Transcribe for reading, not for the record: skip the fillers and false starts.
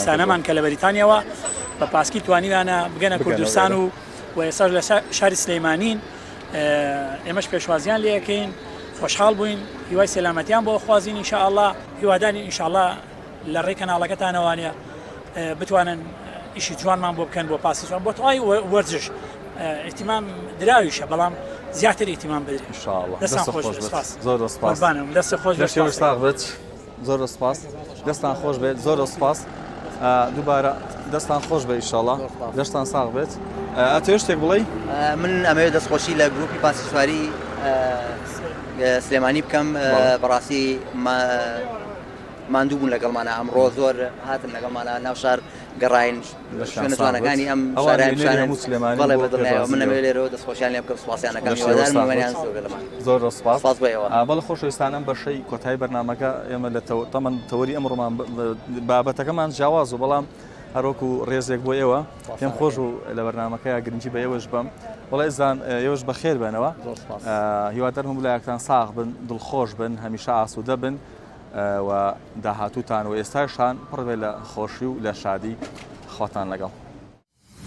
پاکستانەمان کە لە بەریتانیاوە بە پاسکی توانیوانە بگەنە کوردستان و ئێستا لە شاری سلەیمانین ئێمەش پێشوازیان لێەکەین خۆشحاڵ بووین هیوای سەلامەتیان بۆ خوازین ئینشاءالله هیوادارین ئینشاءالله لە ڕێی کەناڵەکەتانەوانە بتوانن ئیشی جوانمان بۆ بکەن بۆ پاسی جوان بۆ توای وەرزش احتیمام دراویشە بەڵام زیاتر احتیمام بدرێت ئینشاءالله دەستان خۆش زۆر سپاس دەست خۆش زۆر سپاس دەستان خۆش بێت زۆر سپاس دووبارە دەستان خۆش بێت ئینشاءالله دەستان ساغ بێت ئەتوێ شتێک بڵێ من ئەمەوێت دەستخۆشی لە گروپی پاسی سواری سلێمانی بکەم بەڕاستی ماندوو بوون لەگەڵمانە ئەمڕۆ زۆر هاتن لەگەڵمانە ناو شار گەڕاین شوێنە جوانەکانی ئەم شارای بەڵێ من ئەمەوێت لێرەوە دەستخۆشیان لێ بکەم سوپاسیانەکەم هیوادارم زۆر سپاس بەڵێ خۆشەویستانم بەشەی کۆتایی بەرنامەکە ئێمە لە تەمەن تەوەری ئەمڕۆمان بابەتەکەمان جیاواز و بەڵام هەروەکو ڕێزێک بۆ ئێوە پێم خۆش و لە بەرنامەکەی گرنگی بە ئێوەش بم وڵای زان ئێوەش بەخێر بنەوە هیوادارم هەموو لایەکتان ساغ بن دڵخۆش بن هەمیشە ئاسوودە بن و داهاتووتان و ئێستاشان پڕ بێ لە خۆشی و لە شادی خواتان لەگەڵ